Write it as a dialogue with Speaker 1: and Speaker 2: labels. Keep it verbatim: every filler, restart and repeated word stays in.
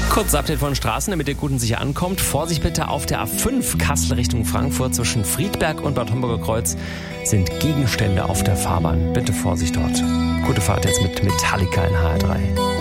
Speaker 1: Kurz Update von Straßen, damit ihr gut und sicher ankommt. Vorsicht bitte auf der A fünf Kassel Richtung Frankfurt zwischen Friedberg und Bad Homburger Kreuz sind Gegenstände auf der Fahrbahn. Bitte Vorsicht dort. Gute Fahrt jetzt mit Metallica in H R drei.